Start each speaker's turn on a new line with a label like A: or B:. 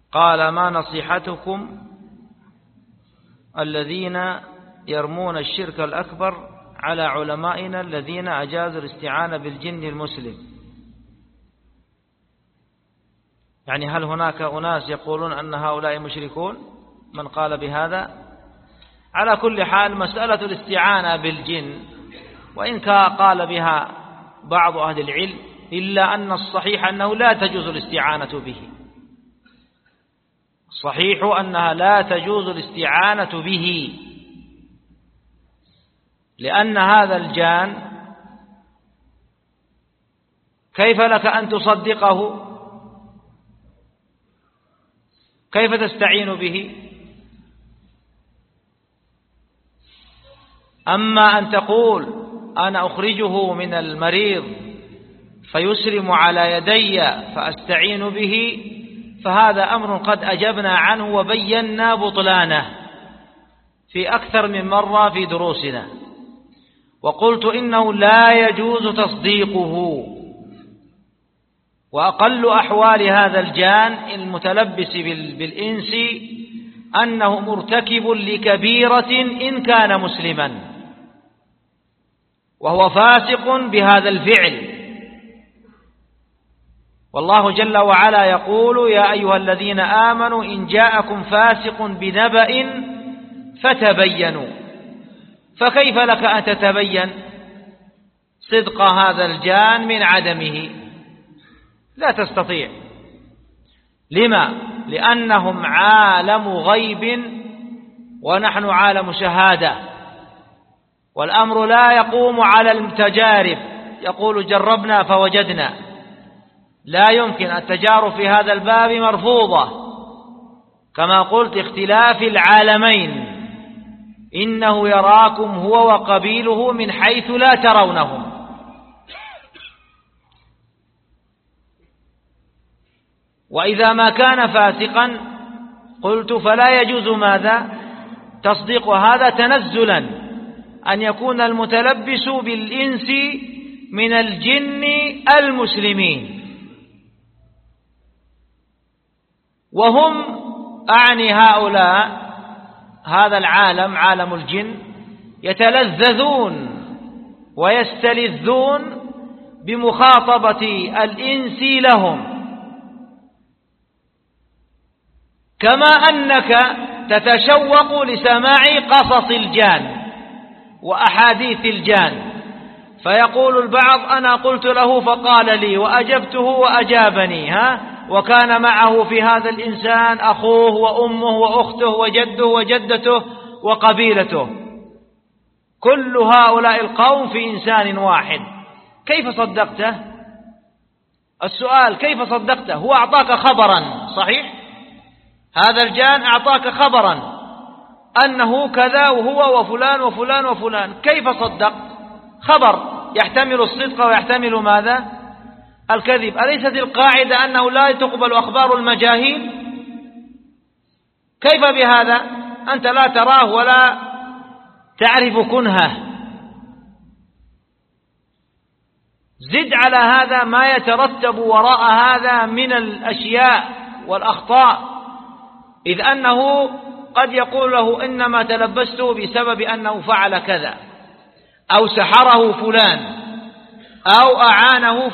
A: قال: ما نصيحتكم الذين يرمون الشرك الأكبر على علمائنا الذين أجازوا الاستعانة بالجن المسلم؟ يعني هل هناك أناس يقولون أن هؤلاء مشركون من قال بهذا؟ على كل حال مسألة الاستعانة بالجن وإن قال بها بعض أهل العلم إلا أن الصحيح أنه لا تجوز الاستعانة به. الصحيح أنها لا تجوز الاستعانة به، لأن هذا الجان كيف لك أن تصدقه؟ كيف تستعين به؟ أما أن تقول أنا أخرجه من المريض فيسلم على يدي فأستعين به، فهذا أمر قد أجبنا عنه وبينا بطلانه في أكثر من مرة في دروسنا، وقلت إنه لا يجوز تصديقه. وأقل أحوال هذا الجان المتلبس بالإنس أنه مرتكب لكبيرة إن كان مسلما، وهو فاسق بهذا الفعل. والله جل وعلا يقول: يا أيها الذين آمنوا إن جاءكم فاسق بنبأ فتبينوا. فكيف لك أن تتبين صدق هذا الجان من عدمه؟ لا تستطيع. لما؟ لأنهم عالم غيب ونحن عالم شهادة، والأمر لا يقوم على التجارب. يقول جربنا فوجدنا. لا يمكن، التجارب في هذا الباب مرفوضة. كما قلت اختلاف العالمين، إنه يراكم هو وقبيله من حيث لا ترونهم. وإذا ما كان فاسقا قلت فلا يجوز ماذا؟ تصديق هذا تنزلا أن يكون المتلبس بالإنس من الجن المسلمين، وهم أعني هؤلاء هذا العالم عالم الجن يتلذذون ويستلذون بمخاطبة الإنس لهم، كما أنك تتشوق لسماع قصص الجان وأحاديث الجان. فيقول البعض: أنا قلت له فقال لي وأجبته وأجابني، وكان معه في هذا الإنسان أخوه وأمه وأخته وجده وجدته وقبيلته، كل هؤلاء القوم في إنسان واحد. كيف صدقته؟ السؤال: كيف صدقته؟ هو أعطاك خبرا صحيح؟ هذا الجان أعطاك خبرا أنه كذا وهو وفلان وفلان وفلان، كيف صدقت؟ خبر يحتمل الصدق ويحتمل ماذا؟ الكذب. أليست القاعدة أنه لا تقبل أخبار المجاهيل؟ كيف بهذا؟ أنت لا تراه ولا تعرف كنهه. زد على هذا ما يترتب وراء هذا من الأشياء والأخطاء، إذ أنه قد يقول له إنما تلبسته بسبب أنه فعل كذا، أو سحره فلان، أو أعانه